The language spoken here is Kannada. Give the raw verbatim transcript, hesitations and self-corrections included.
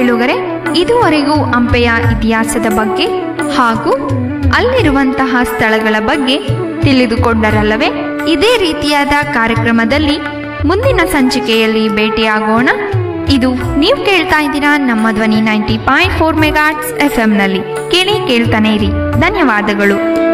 ಕೇಳುಗರೆ, ಇದುವರೆಗೂ ಹಂಪೆಯ ಇತಿಹಾಸದ ಬಗ್ಗೆ ಹಾಗೂ ಅಲ್ಲಿರುವಂತಹ ಸ್ಥಳಗಳ ಬಗ್ಗೆ ತಿಳಿದುಕೊಂಡರಲ್ಲವೇ? ಇದೇ ರೀತಿಯಾದ ಕಾರ್ಯಕ್ರಮದಲ್ಲಿ ಮುಂದಿನ ಸಂಚಿಕೆಯಲ್ಲಿ ಭೇಟಿಯಾಗೋಣ. ಇದು ನೀವು ಕೇಳ್ತಾ ಇದ್ದೀರಾ ನಮ್ಮ ಧ್ವನಿ ನೈಂಟಿ ಪಾಯಿಂಟ್ ಫೋರ್ ಮೆಗಾಟ್ಸ್ ಎಫ್ ಎಂನಲ್ಲಿ. ಕೇಳಿ ಕೇಳ್ತಾನೆ ಇರಿ. ಧನ್ಯವಾದಗಳು.